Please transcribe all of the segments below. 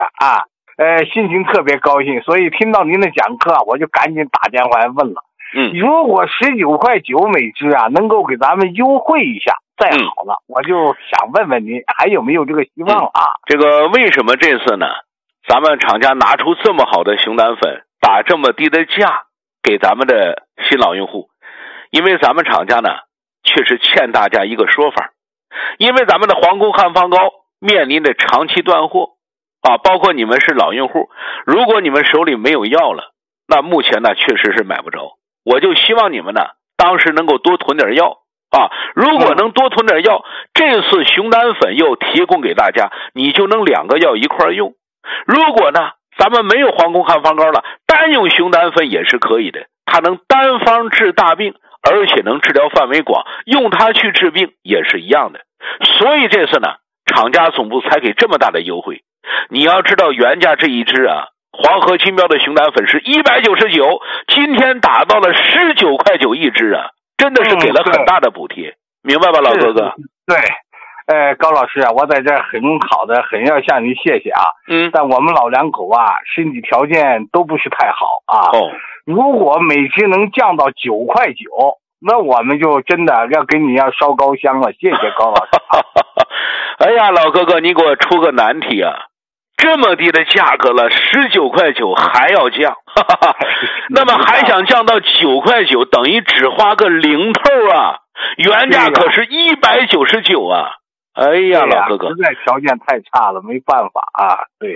啊，心情特别高兴，所以听到您的讲课，我就赶紧打电话来问了。如果19.9块每只啊，能够给咱们优惠一下，再好了，我就想问问您，还有没有这个希望啊？ 这个为什么这次呢？咱们厂家拿出这么好的熊胆粉，打这么低的价给咱们的新老用户，因为咱们厂家呢，确实欠大家一个说法，因为咱们的皇宫汉方膏面临着长期断货啊，包括你们是老用户，如果你们手里没有药了，那目前呢确实是买不着。我就希望你们呢，当时能够多囤点药啊！如果能多囤点药，这次熊胆粉又提供给大家，你就能2个药一块用。如果呢，咱们没有皇宫汉方膏了，单用熊胆粉也是可以的，它能单方治大病，而且能治疗范围广，用它去治病也是一样的。所以这次呢，厂家总部才给这么大的优惠。你要知道原价这一支啊，黄河金标的熊胆粉是199，今天打到了19.9块一支啊，真的是给了很大的补贴，明白吧，老哥哥？ 对，高老师啊，我在这很要向您谢谢啊。但我们老两口啊，身体条件都不是太好啊。如果每只能降到9.9块，那我们就真的要跟你要烧高香了。谢谢高老师。 哎呀，老哥哥，你给我出个难题啊！这么低的价格了，19.9块还要降，那么还想降到9.9块，等于只花个零头啊！原价可是199啊！哎呀，老哥哥， 实在条件太差了，没办法啊。对。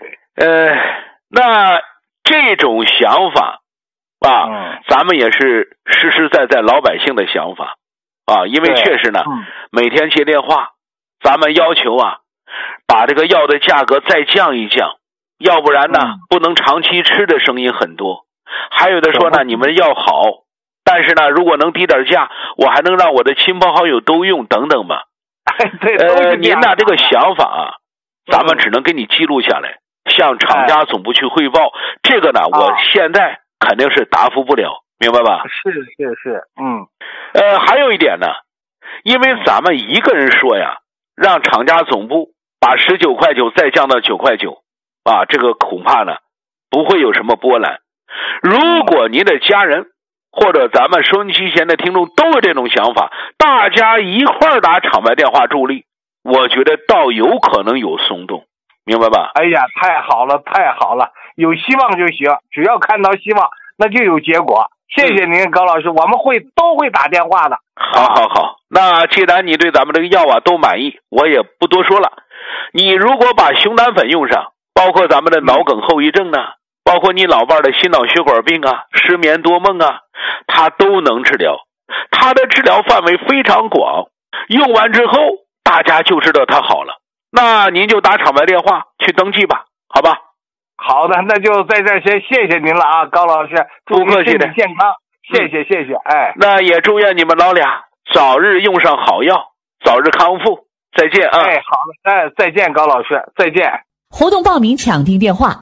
那这种想法啊，咱们也是实实在在老百姓的想法啊，因为确实呢，每天接电话，咱们要求啊，把这个药的价格再降一降，要不然呢，不能长期吃的声音很多。还有的说呢，你们药好，但是呢，如果能低点价，我还能让我的亲朋好友都用等等吧。您的这个想法啊，咱们只能给你记录下来，向厂家总部去汇报。这个呢，我现在肯定是答复不了，明白吧？ 是， 还有一点呢，因为咱们一个人说呀，让厂家总部把19.9块再降到9.9块啊，这个恐怕呢不会有什么波澜。如果您的家人或者咱们收音机前的听众都有这种想法，大家一块打厂外电话助力，我觉得倒有可能有松动，明白吧？ 哎呀，太好了，有希望就行，只要看到希望，那就有结果。谢谢您，高老师，我们都会打电话的。 好，那既然你对咱们这个药啊都满意，我也不多说了。你如果把熊胆粉用上，包括咱们的脑梗后遗症呢，包括你老伴的心脑血管病啊、失眠多梦啊，它都能治疗。它的治疗范围非常广，用完之后大家就知道它好了。那您就打厂外电话去登记吧，好吧？ 好的，那就在这儿先谢谢您了啊，高老师，祝您身体健康，谢谢。 那也祝愿你们老俩早日用上好药，早日康复。再见啊！ 好的，再见，高老师，再见。 活动报名抢订电话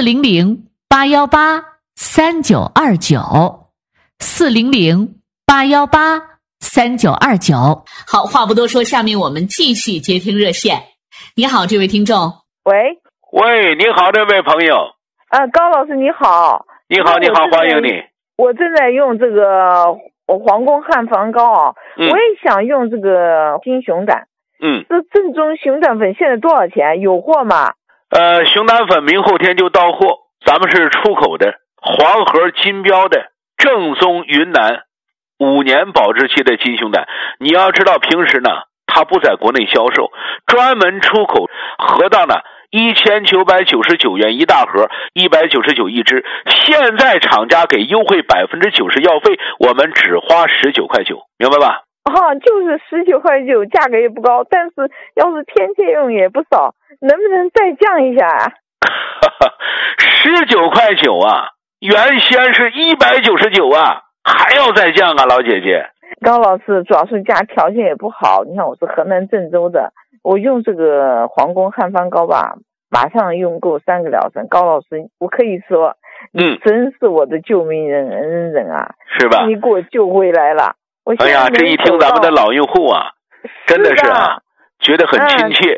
400-818-3929，400-818-3929。好，话不多说，下面我们继续接听热线。你好，这位听众。 喂， 你好，这位朋友。 高老师你好。 你好，欢迎你。 我正在用这个皇宫汉方膏啊，我也想用这个金熊胆。这正宗熊胆粉现在多少钱？有货吗？ 熊胆粉明后天就到货，咱们是出口的，黄河金标的正宗云南5年保质期的金熊胆。你要知道平时呢它不在国内销售，专门出口，合到呢1999元一大盒，199一支。现在厂家给优惠90%药费，我们只花19.9块，明白吧？ 就是19.9块，价格也不高，但是要是天天用也不少，能不能再降一下啊 ？19.9块啊，原先是199啊，还要再降啊，老姐姐。 高老师，主要是家条件也不好，你看我是河南郑州的，我用这个皇宫汉方膏吧，马上用够3个疗程。高老师，我可以说，你真是我的救命人啊， 是吧？ 你给我救回来了。 哎呀，这一听咱们的老用户啊，真的是啊，觉得很亲切。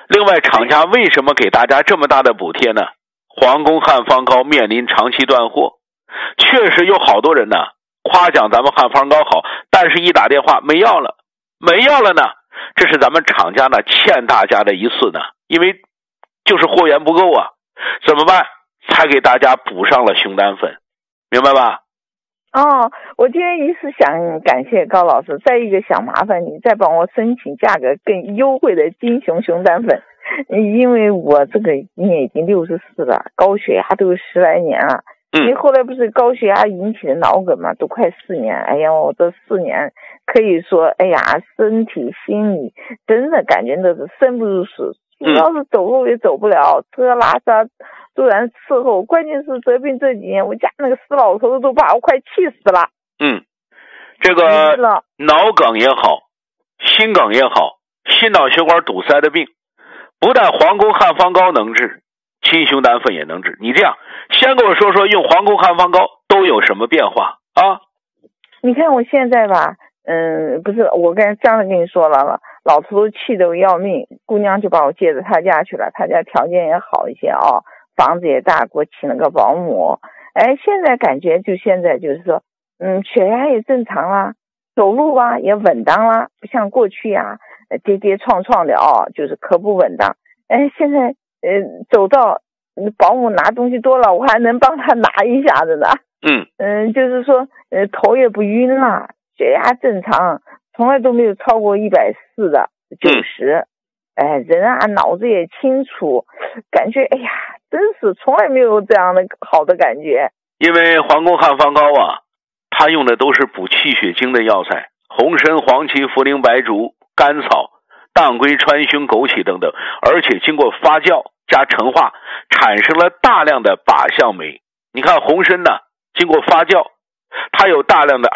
另外，厂家为什么给大家这么大的补贴呢？皇宫汉方膏面临长期断货，确实有好多人呢夸奖咱们汉方膏好，但是一打电话没要了呢，这是咱们厂家呢欠大家的一次呢，因为就是货源不够啊，怎么办？才给大家补上了熊胆粉，明白吧？ 哦，我今天一是想感谢高老师，再一个想麻烦你再帮我申请价格更优惠的金熊熊胆粉，因为我这个年已经64了，高血压都有10来年了。因为后来不是高血压引起的脑梗嘛，都快4年。哎呀，我这4年可以说，哎呀，身体心理真的感觉都是生不如死，主要是走路也走不了，车拉撒突然伺候，关键是得病这几年，我家那个死老头子都把我快气死了。 这个脑梗也好，心梗也好，心脑血管堵塞的病，不但皇宫汉方膏能治，金熊胆粉也能治。你这样先跟我说说用皇宫汉方膏都有什么变化啊？ 你看我现在吧，不是我刚才跟你说了，老头子气得要命，姑娘就把我接到他家去了，他家条件也好一些啊，房子也大，给我请了个保姆。哎，现在感觉现在就是说，血压也正常啦，走路啊也稳当啦，不像过去呀跌跌撞撞的就是可不稳当。哎，现在走到保姆拿东西多了，我还能帮他拿一下子呢。就是说头也不晕了，血压正常，从来都没有超过140的90。人啊脑子也清楚，感觉哎呀真是从来没有这样的好的感觉。 因为皇宫汉方膏啊，它用的都是补气血经的药材，红参、黄芪、茯苓、白术、甘草、当归、川芎、枸杞等等，而且经过发酵加陈化，产生了大量的靶向酶。你看红参呢，经过发酵，它有大量的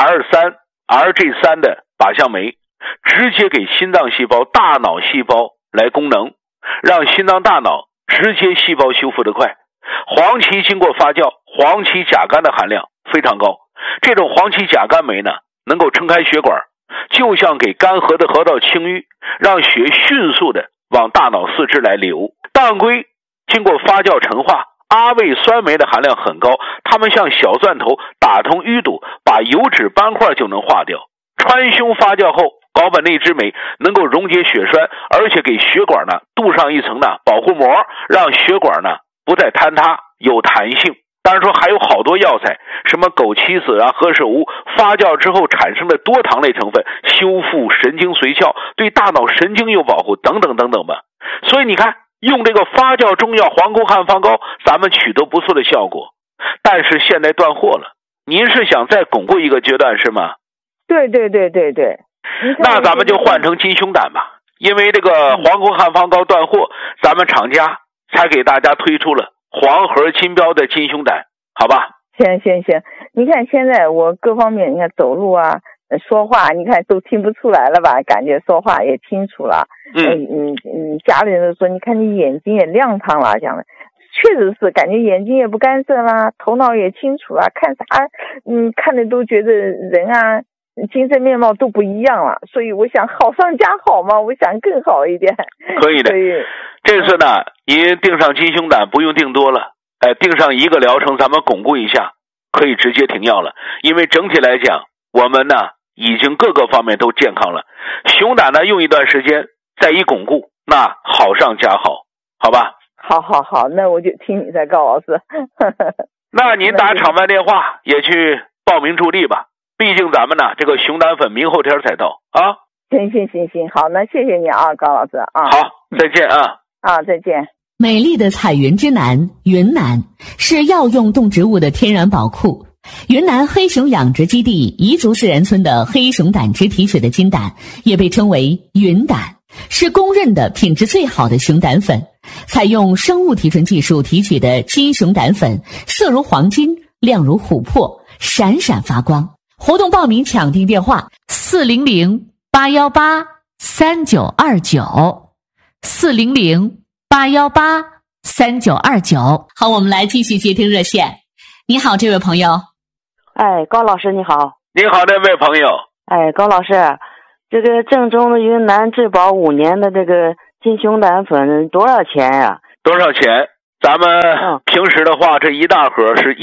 R3、RG3 的靶向酶，直接给心脏细胞、大脑细胞来功能，让心脏大脑直接细胞修复得快。黄芪经过发酵，黄芪甲苷的含量非常高，这种黄芪甲苷酶呢，能够撑开血管，就像给干涸的河道清淤，让血迅速的往大脑四肢来流。当归经过发酵陈化，阿魏酸酶的含量很高，它们像小钻头，打通淤堵，把油脂斑块就能化掉。川芎发酵后，高本内酯酶能够溶解血栓，而且给血管呢镀上一层呢保护膜，让血管呢不再坍塌，有弹性。当然说还有好多药材，什么枸杞子啊、何首乌，发酵之后产生的多糖类成分，修复神经髓鞘，对大脑神经有保护，等等等等吧。所以你看，用这个发酵中药皇宫汉方膏，咱们取得不错的效果。但是现在断货了，您是想再巩固一个阶段是吗？ 对。 那咱们就换成金熊胆吧，因为这个皇宫汉方膏断货，咱们厂家才给大家推出了黄盒金标的金熊胆，好吧？ 行，你看现在我各方面，你看走路啊、说话，你看都听不出来了吧？感觉说话也清楚了。家里人都说，你看你眼睛也亮堂了，讲的确实是，感觉眼睛也不干涩啦，头脑也清楚了，看啥看的都觉得人啊精神面貌都不一样了，所以我想好上加好嘛，我想更好一点。 可以的。这次呢，您订上金熊胆不用订多了，订上一个疗程，咱们巩固一下，可以直接停药了。因为整体来讲，我们呢已经各个方面都健康了。熊胆呢用一段时间再一巩固，那好上加好，好吧？ 好，那我就听你在高老师。 那您打厂办电话也去报名助力吧。毕竟咱们呢，这个熊胆粉明后天才到啊。 行，好，那谢谢你啊，高老师啊。 好，再见啊。 再见。 美丽的彩云之南云南是药用动植物的天然宝库。云南黑熊养殖基地彝族自然村的黑熊胆汁提取的金胆，也被称为云胆，是公认的品质最好的熊胆粉。采用生物提纯技术提取的金熊胆粉，色如黄金，亮如琥珀，闪闪发光。活动报名抢订电话400-818-3929，400-818-3929。好，我们来继续接听热线。你好，这位朋友。 高老师你好。 你好，这位朋友。 高老师，这个正宗的云南质保5年的这个金熊胆粉多少钱呀？ 多少钱？咱们平时的话，这一大盒是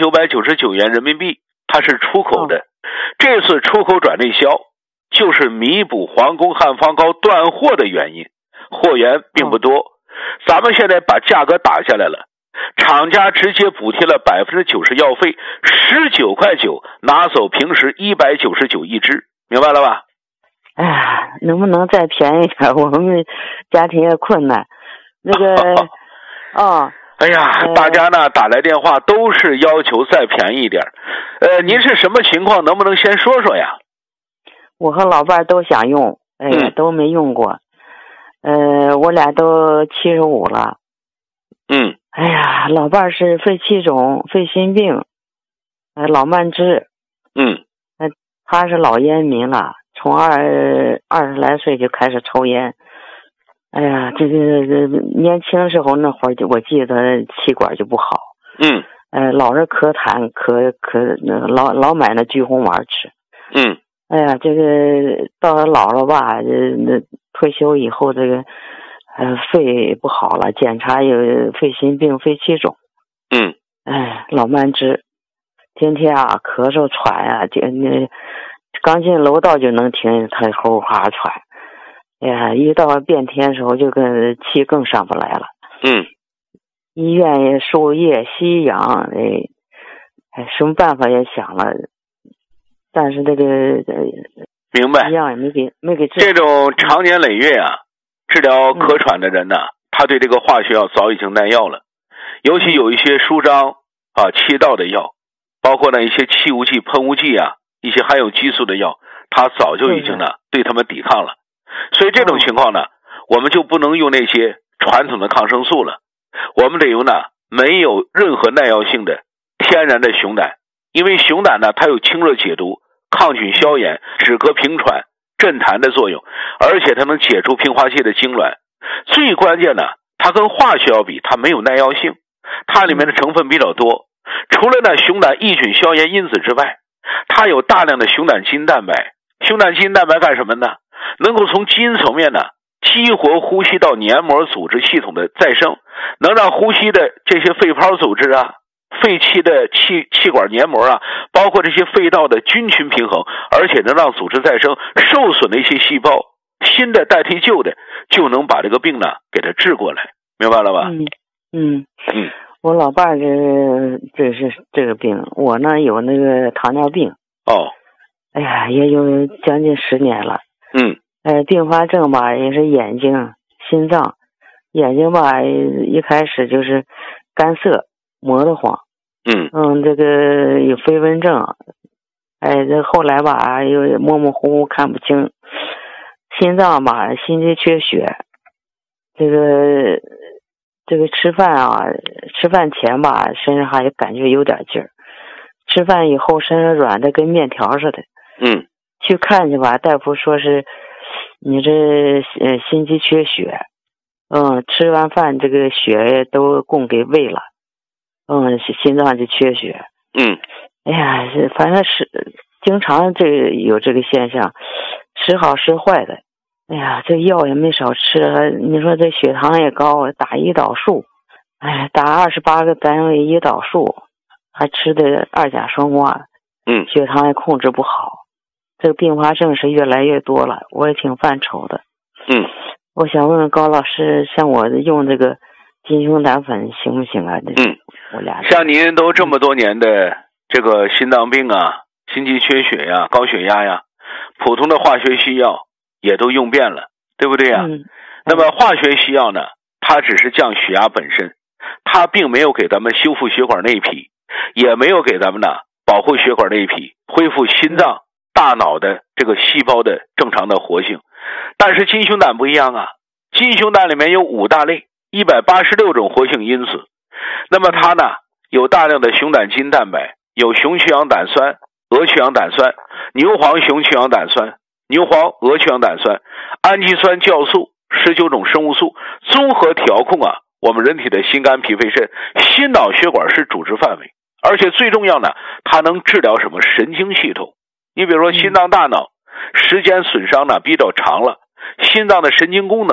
1999元人民币，它是出口的。这次出口转内销，就是弥补皇宫汉方膏断货的原因，货源并不多。咱们现在把价格打下来了，厂家直接补贴了90%药费，19.9块，拿走平时199一支，明白了吧？ 哎呀，能不能再便宜点？我们家庭也困难。那个， 哎呀，大家呢打来电话都是要求再便宜一点。您是什么情况？能不能先说说呀？ 我和老伴都想用，都没用过。我俩都75了。哎呀，老伴是肺气肿、肺心病，老慢支。他是老烟民了，从20来岁就开始抽烟。哎呀，这个年轻时候那会儿，我记得气管就不好。老是咳痰，老买那菊红丸吃。哎呀，这个到了老了吧，那退休以后，这个肺不好了，检查有肺心病、肺气肿。老慢支，天天啊咳嗽喘啊，刚进楼道就能听他呼哈喘。哎呀，一到变天的时候就跟气更上不来了。医院也输液吸氧，什么办法也想了，但是这个明白， 一样也没给治。 这种长年累月啊，治疗咳喘的人呢，他对这个化学药早已经耐药了，尤其有一些舒张气道的药，包括呢一些气雾剂、喷雾剂啊，一些含有激素的药，他早就已经呢对他们抵抗了。所以这种情况呢，我们就不能用那些传统的抗生素了，我们得用呢没有任何耐药性的天然的熊胆，因为熊胆呢它有清热解毒、抗菌消炎、止咳平喘、镇痰的作用，而且它能解除平滑气的痉挛。最关键呢，它跟化学药比，它没有耐药性，它里面的成分比较多。除了呢熊胆抑菌消炎因子之外，它有大量的熊胆基因蛋白。熊胆基因蛋白干什么呢？能够从基因层面呢激活呼吸道黏膜组织系统的再生，能让呼吸的这些肺泡组织啊、肺气的气管黏膜啊，包括这些肺道的菌群平衡，而且能让组织再生，受损的一些细胞新的代替旧的，就能把这个病呢给它治过来，明白了吧？ 我老伴儿这是这个病，我呢有那个糖尿病。哎呀，也有将近10年了。并发症吧，也是眼睛、心脏。眼睛吧，一开始就是干涩、模得慌。这个有飞蚊症。这后来吧，又模模糊糊看不清。心脏吧，心肌缺血。这个吃饭啊，吃饭前吧，身上还感觉有点劲儿。吃饭以后，身上软的跟面条似的。去看去吧，大夫说是你这心肌缺血。吃完饭这个血都供给胃了。心脏就缺血。哎呀，反正是经常有这个现象，时好时坏的。哎呀，这药也没少吃，你说这血糖也高，打胰岛素。打28个单位胰岛素，还吃的2甲双胍。血糖也控制不好。这个并发症是越来越多了，我也挺犯愁的。我想问问高老师，像我用这个金熊胆粉行不行啊？我俩像您都这么多年的这个心脏病啊、心肌缺血呀、高血压呀，普通的化学西药也都用遍了，对不对呀？那么化学西药呢，它只是降血压本身，它并没有给咱们修复血管内皮，也没有给咱们呢保护血管内皮，恢复心脏、大脑的这个细胞的正常的活性。但是金熊胆不一样啊，金熊胆里面有5大类，186种活性因子。那么它呢有大量的熊胆基因蛋白，有雄去氧胆酸、鹅去氧胆酸、牛磺雄去氧胆酸、牛磺鹅去氧胆酸、氨基酸酵素、19种生物素，综合调控啊我们人体的心肝脾肺肾、心脑血管是主治范围。而且最重要呢，它能治疗什么神经系统。你比如说心脏大脑时间损伤呢比较长了，心脏的神经功能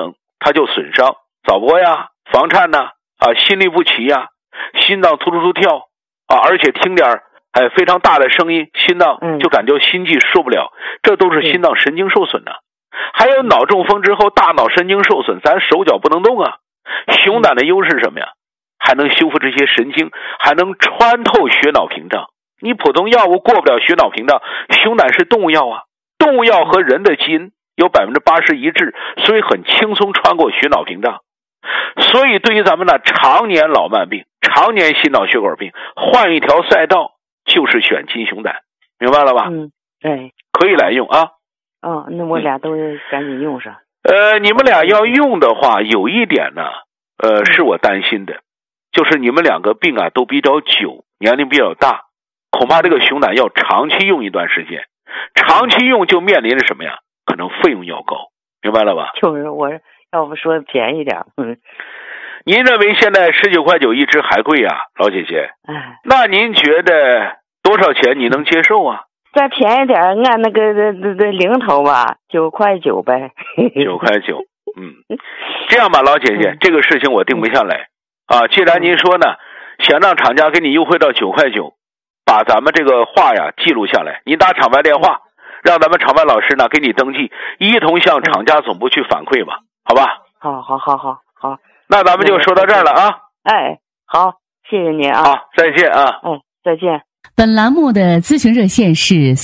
它就损伤早搏呀、房颤呐、心律不齐呀、心脏突突突跳而且听点非常大的声音，心脏就感觉心悸受不了，这都是心脏神经受损的。还有脑中风之后大脑神经受损，咱手脚不能动啊。熊胆的优势是什么呀？还能修复这些神经，还能穿透血脑屏障。你普通药物过不了血脑屏障，熊胆是动物药啊，动物药和人的基因有80%一致，所以很轻松穿过血脑屏障。所以对于咱们的常年老慢病、常年心脑血管病，换一条赛道就是选金熊胆，明白了吧？ 对， 可以来用啊。 那我俩都赶紧用上。 你们俩要用的话，有一点呢，是我担心的，就是你们两个病都比较久，年龄比较大，恐怕这个熊胆要长期用一段时间，长期用就面临着什么呀？可能费用要高，明白了吧？ 就是我要不说便宜点。 您认为现在19.9块一支还贵啊，老姐姐？那您觉得多少钱你能接受啊？ 再便宜点，按那个零头吧，9.9块呗。 9.9块。这样吧，老姐姐，这个事情我定不下来既然您说呢，想让厂家给你优惠到9.9块，把咱们这个话呀记录下来，你打厂外电话，让咱们厂外老师呢给你登记，一同向厂家总部去反馈吧，好吧？好。那咱们就说到这儿了啊。 好，谢谢您啊。 好，再见啊。 再见。 本栏目的咨询热线是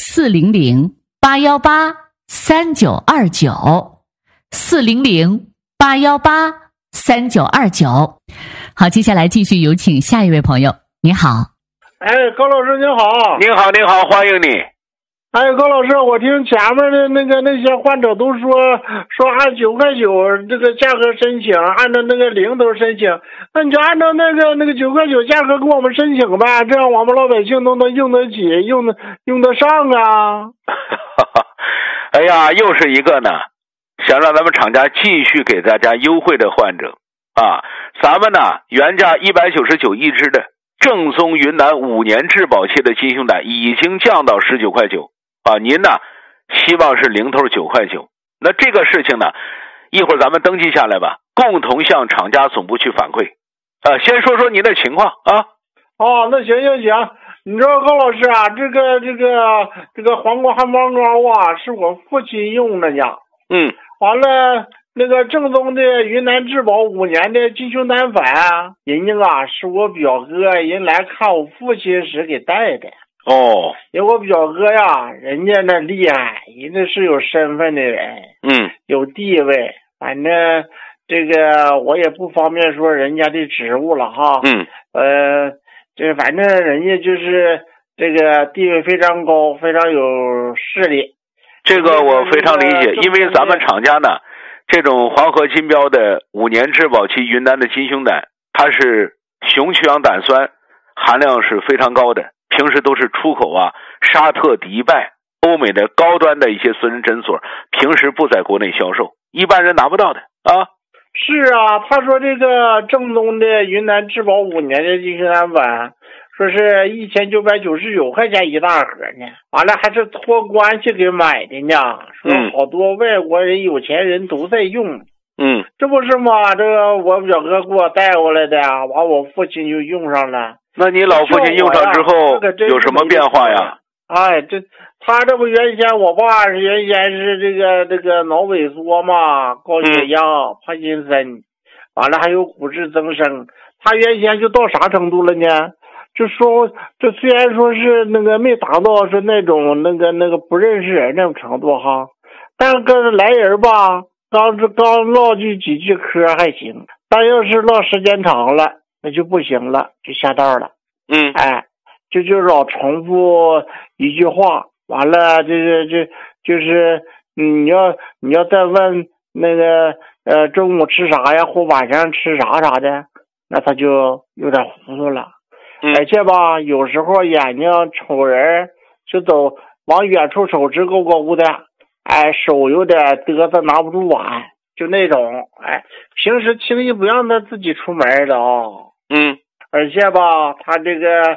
400-818-3929，400-818-3929。好，接下来继续有请下一位朋友。你好。 高老师您好。 您好，欢迎你。 高老师，我听前面的那些患者都说按9.9块这个价格申请，按照那个零头申请，那你就按照那个9.9块价格给我们申请呗，这样我们老百姓都能用得起，用得上啊。 哎呀，又是一个呢，想让咱们厂家继续给大家优惠的患者咱们呢原价199一支的正宗云南5年质保期的金熊胆已经降到19.9块您呢希望是零头9.9块。那这个事情呢，一会儿咱们登记下来吧，共同向厂家总部去反馈先说说您的情况那行，你知道高老师这个黄瓜汉方膏是我父亲用的呢。完了那个正宗的云南质保5年的金熊胆粉，人家是我表哥人来看我父亲时给带的。因为我表哥人家那厉害，人家是有身份的人，有地位，反正这个我也不方便说人家的职务了哈。这反正人家就是这个地位非常高，非常有势力。 这个我非常理解，因为咱们厂家呢，这种黄河金标的5年质保期云南的金熊胆，它是雄曲氧胆酸含量是非常高的，平时都是出口沙特、迪拜、欧美的高端的一些私人诊所，平时不在国内销售，一般人拿不到的是他说这个正宗的云南质保5年的金熊胆粉，说是1999块钱一大盒呢，完了还是托关系给买的呢，说好多外国人有钱人都在用。这不是吗？这个我表哥给我带过来的完我父亲就用上了。 那你老父亲用上之后有什么变化呀？ 他这不原先我爸原先是这个脑萎缩嘛，高血压、帕金森，完了还有骨质增生。他原先就到啥程度了呢？就说这虽然说是那个没达到是那种那个不认识人那种程度哈，但跟来人吧，刚唠几句嗑还行，但要是唠时间长了那就不行了，就下道了。就老重复一句话，完了就是你要再问那个中午吃啥呀，或晚上吃啥的，那他就有点糊涂了。而且吧，有时候眼睛瞅人就走往远处瞅直勾勾的，手有点嘚瑟拿不住碗，就那种平时轻易不让他自己出门的而且吧，他这个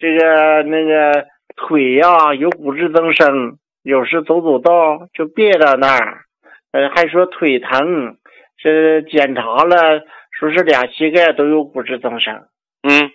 腿有骨质增生，有时走道就别到那儿，还说腿疼， 是检查了，说是俩膝盖都有骨质增生。